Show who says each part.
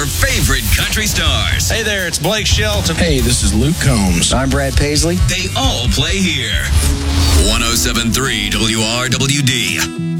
Speaker 1: your favorite country stars.
Speaker 2: Hey there, it's Blake Shelton.
Speaker 3: Hey, this is Luke Combs.
Speaker 4: I'm Brad Paisley.
Speaker 1: They all play here. 107.3 WRWD.